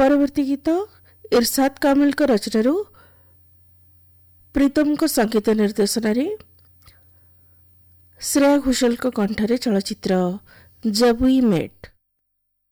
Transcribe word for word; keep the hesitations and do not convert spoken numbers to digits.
परवर्ती गीत इरशाद कामिल को रचना प्रीतम को संगीत निर्देशन श्रेया घोषाल को कंठरे चलचित्र जब वी मेट।